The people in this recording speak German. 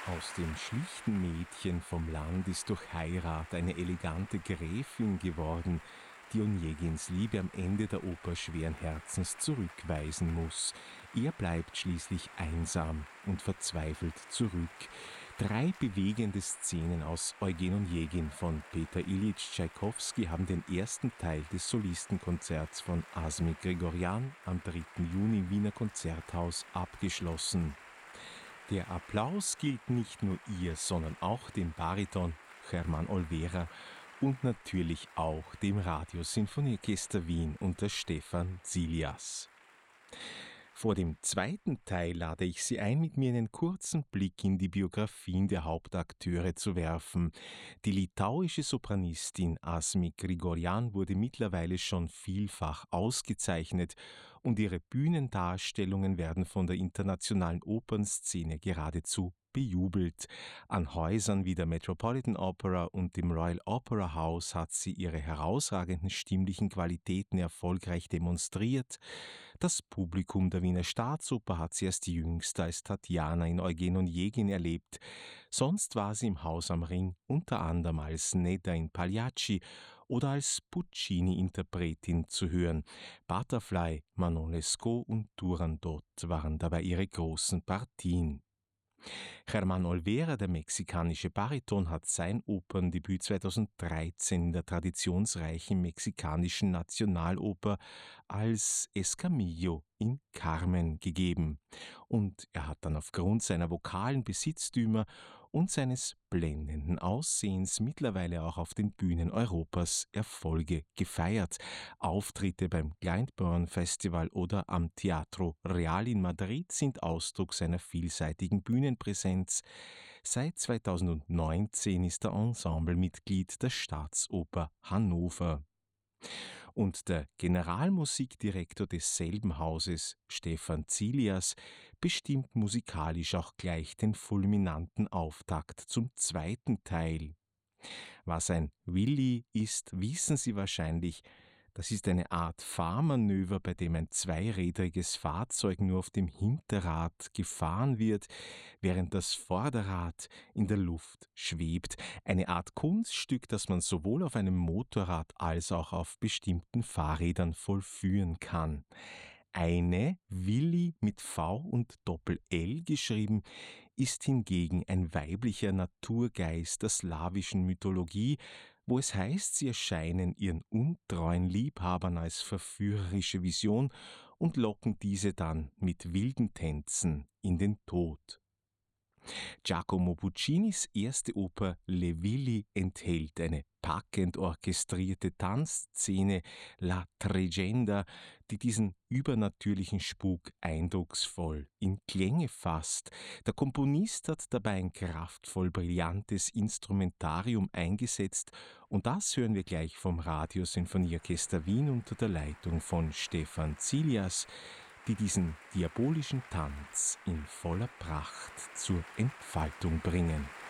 Aus dem schlichten Mädchen vom Land ist durch Heirat eine elegante Gräfin geworden, die Onegins Liebe am Ende der Oper schweren Herzens zurückweisen muss. Er bleibt schließlich einsam und verzweifelt zurück. 3 bewegende Szenen aus Eugen Onegin von Peter Iljitsch Tschaikowski haben den ersten Teil des Solistenkonzerts von Asmik Grigorjan am 3. Juni im Wiener Konzerthaus abgeschlossen. Der Applaus gilt nicht nur ihr, sondern auch dem Bariton Germán Olvera und natürlich auch dem Radiosinfonieorchester Wien unter Stefan Zilias. Vor dem zweiten Teil lade ich Sie ein, mit mir einen kurzen Blick in die Biografien der Hauptakteure zu werfen. Die litauische Sopranistin Asmik Grigorjan wurde mittlerweile schon vielfach ausgezeichnet und ihre Bühnendarstellungen werden von der internationalen Opernszene geradezu bejubelt. An Häusern wie der Metropolitan Opera und dem Royal Opera House hat sie ihre herausragenden stimmlichen Qualitäten erfolgreich demonstriert. Das Publikum der Wiener Staatsoper hat sie erst jüngst als Tatjana in Eugen Onegin erlebt. Sonst war sie im Haus am Ring unter anderem als Nedda in Pagliacci oder als Puccini-Interpretin zu hören. Butterfly, Manon Lescaut und Turandot waren dabei ihre großen Partien. Germán Olvera, der mexikanische Bariton, hat sein Operndebüt 2013 in der traditionsreichen mexikanischen Nationaloper als Escamillo in Carmen gegeben. Und er hat dann aufgrund seiner vokalen Besitztümer und seines blendenden Aussehens mittlerweile auch auf den Bühnen Europas Erfolge gefeiert. Auftritte beim Glyndebourne Festival oder am Teatro Real in Madrid sind Ausdruck seiner vielseitigen Bühnenpräsenz. Seit 2019 ist er Ensemblemitglied der Staatsoper Hannover. Und der Generalmusikdirektor desselben Hauses, Stefan Zilias, bestimmt musikalisch auch gleich den fulminanten Auftakt zum zweiten Teil. Was ein Willy ist, wissen Sie wahrscheinlich. Das ist eine Art Fahrmanöver, bei dem ein zweirädriges Fahrzeug nur auf dem Hinterrad gefahren wird, während das Vorderrad in der Luft schwebt. Eine Art Kunststück, das man sowohl auf einem Motorrad als auch auf bestimmten Fahrrädern vollführen kann. Eine, Willi mit V und Doppel-L geschrieben, ist hingegen ein weiblicher Naturgeist der slawischen Mythologie, wo es heißt, sie erscheinen ihren untreuen Liebhabern als verführerische Vision und locken diese dann mit wilden Tänzen in den Tod. Giacomo Puccinis erste Oper Le Villi enthält eine packend orchestrierte Tanzszene, La Tregenda, die diesen übernatürlichen Spuk eindrucksvoll in Klänge fasst. Der Komponist hat dabei ein kraftvoll brillantes Instrumentarium eingesetzt und das hören wir gleich vom Radiosinfonieorchester Wien unter der Leitung von Stefan Zilias, die diesen diabolischen Tanz in voller Pracht zur Entfaltung bringen.